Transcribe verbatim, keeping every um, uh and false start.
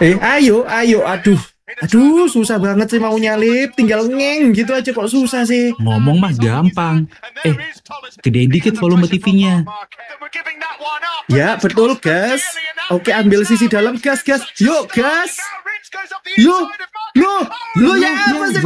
Eh, ayo, ayo, aduh. Aduh, susah banget sih mau nyalip. Tinggal ngeng gitu aja kok susah sih. Ngomong mah gampang. Eh, gedein dikit volume T V-nya. Ya, betul, gas. Oke, ambil sisi dalam, gas, gas. Yuk, gas. Yuk, lo, lo ya apa sih?